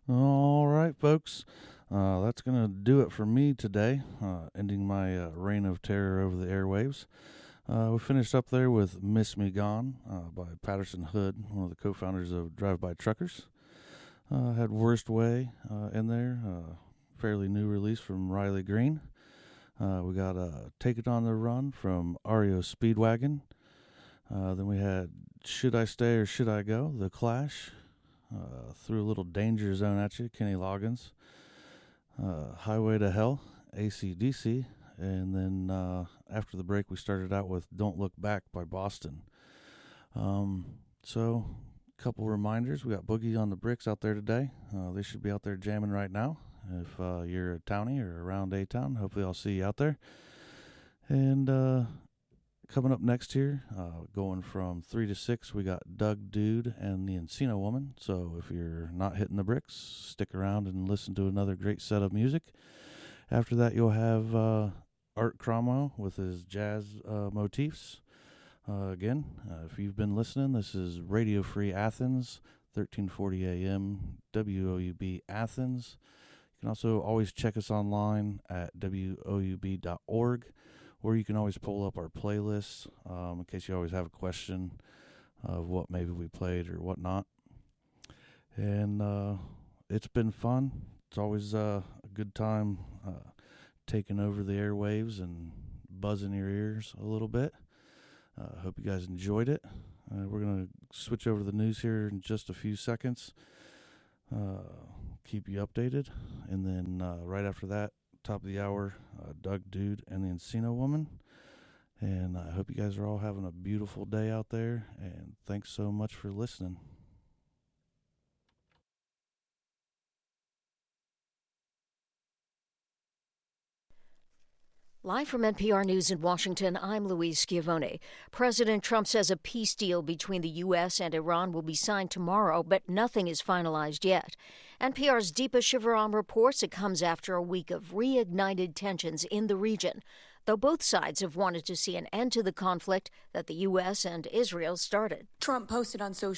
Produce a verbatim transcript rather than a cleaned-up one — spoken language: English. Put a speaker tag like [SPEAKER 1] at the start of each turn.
[SPEAKER 1] All right, folks. Uh, that's going to do it for me today, uh, ending my uh, reign of terror over the airwaves. Uh, we finished up there with Miss Me Gone uh, by Patterson Hood, one of the co-founders of Drive By Truckers. Uh, had Worst Way uh, in there, uh, fairly new release from Riley Green. Uh, we got uh, Take It On The Run from R E O Speedwagon. Uh, then we had Should I Stay or Should I Go? The Clash. Uh, threw a little Danger Zone at you, Kenny Loggins. Uh, Highway to Hell, A C D C. And then uh, after the break, we started out with Don't Look Back by Boston. Um, so, a couple reminders. We got Boogie on the Bricks out there today. Uh, they should be out there jamming right now. If uh, you're a townie or around A-Town, hopefully I'll see you out there. And uh, coming up next here, uh, going from three to six, we got Doug Dude and the Encino Woman. So if you're not hitting the bricks, stick around and listen to another great set of music. After that, you'll have uh, Art Cromwell with his jazz uh, motifs. Uh, again, uh, if you've been listening, this is Radio Free Athens, thirteen forty A M, W O U B Athens. You can also always check us online at W O U B dot org, or you can always pull up our playlists um, in case you always have a question of what maybe we played or whatnot. And uh, it's been fun. It's always uh, a good time uh, taking over the airwaves and buzzing your ears a little bit. I uh, hope you guys enjoyed it. Uh, we're going to switch over to the news here in just a few seconds. Uh, keep you updated. And then uh, right after that, top of the hour, uh, Doug Dude and the Encino Woman. And I hope you guys are all having a beautiful day out there. And thanks so much for listening.
[SPEAKER 2] Live from N P R News in Washington, I'm Louise Schiavone. President Trump says a peace deal between the U S and Iran will be signed tomorrow, but nothing is finalized yet. N P R's Deepa Shivaram reports it comes after a week of reignited tensions in the region, though both sides have wanted to see an end to the conflict that the U S and Israel started.
[SPEAKER 3] Trump posted on social